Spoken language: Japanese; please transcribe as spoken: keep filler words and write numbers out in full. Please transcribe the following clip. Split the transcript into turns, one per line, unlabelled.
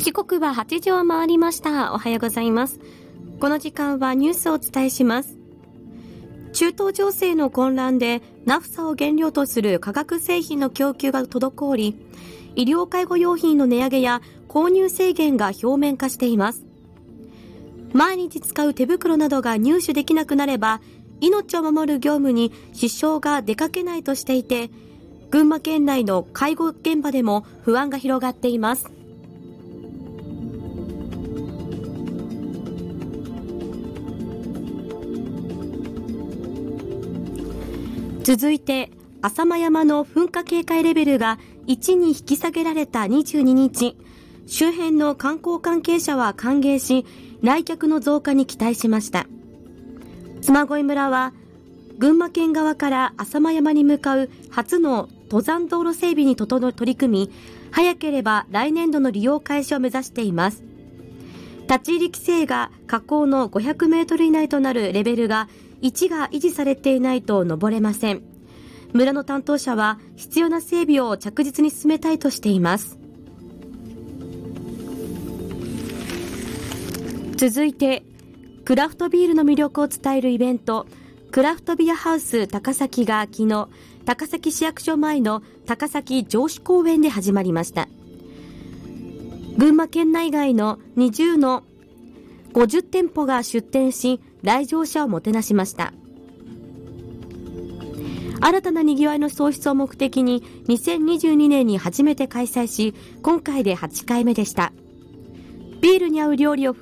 時刻ははちじを回りました。おはようございます。この時間はニュースをお伝えします。中東情勢の混乱でナフサを原料とする化学製品の供給が滞り、医療介護用品の値上げや購入制限が表面化しています。毎日使う手袋などが入手できなくなれば、命を守る業務に支障が出かけないとしていて、群馬県内の介護現場でも不安が広がっています。続いて、浅間山の噴火警戒レベルがいちに引き下げられたにじゅうににち、周辺の観光関係者は歓迎し、来客の増加に期待しました。嬬恋村は、群馬県側から浅間山に向かう初の登山道路整備に取り組み、早ければ来年度の利用開始を目指しています。立ち入り規制が河口のごひゃくメートル以内となるレベルがいちが維持されていないと登れません。村の担当者は必要な整備を着実に進めたいとしています。続いて、クラフトビールの魅力を伝えるイベント、クラフトビアハウス高崎が昨日、高崎市役所前の高崎城址公園で始まりました。群馬県内外のにじゅうのごじゅってんぽが出店し、来場者をもてなしました。新たなにぎわいの創出を目的ににせんにじゅうにねんに初めて開催し、今回ではちかいめでした。ビールに合う料理を